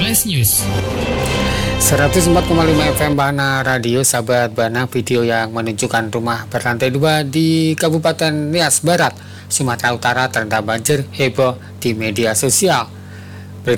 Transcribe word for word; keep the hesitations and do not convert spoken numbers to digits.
Flash News. seratus empat koma lima F M Bana Radio, sahabat Bana. Video yang menunjukkan rumah berlantai dua di Kabupaten Nias Barat, Sumatera Utara terendam banjir heboh di media sosial.